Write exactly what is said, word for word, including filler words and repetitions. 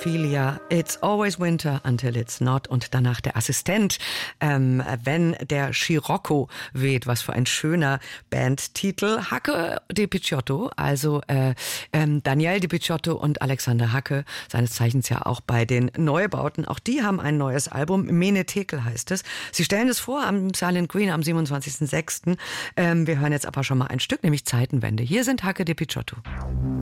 Ophelia, It's Always Winter Until It's Not, und danach der Assistent, ähm, wenn der Scirocco weht. Was für ein schöner Bandtitel. Hacke de Picciotto, also äh, ähm, Daniel de Picciotto und Alexander Hacke, seines Zeichens ja auch bei den Neubauten. Auch die haben ein neues Album, Mene Tekel heißt es. Sie stellen es vor am Silent Green am siebenundzwanzigsten sechsten Ähm, wir hören jetzt aber schon mal ein Stück, nämlich Zeitenwende. Hier sind Hacke de Picciotto.